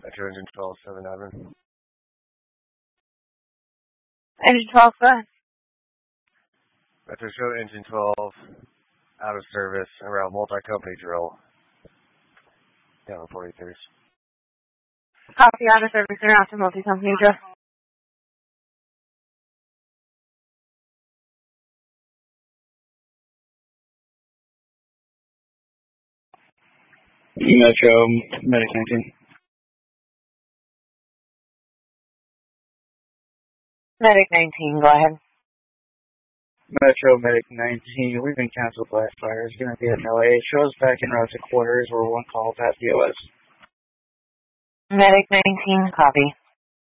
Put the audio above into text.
Metro Engine 12, 7 admin. Engine 12, go ahead. Metro Show Engine 12, out of service, around multi-company drill. Down on 43s. Copy, out of service and out to multi-company drill. Metro, Medic 19. Medic 19, go ahead. Metro, Medic 19, we've been canceled blast fire. It's going to be at LA. Show us back en route to quarters. We're one call past DOS. Medic 19, copy.